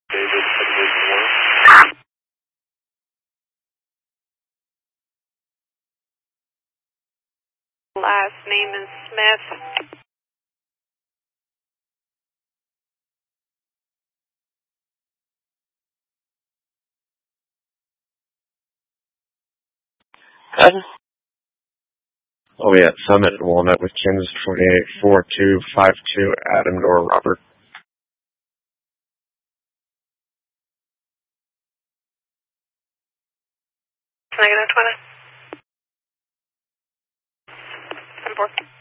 David, Division 1. Last name is Smith. Oh yeah, Summit at Walnut with Kansas 284252, Adam Nor Robert. -20. 10-4.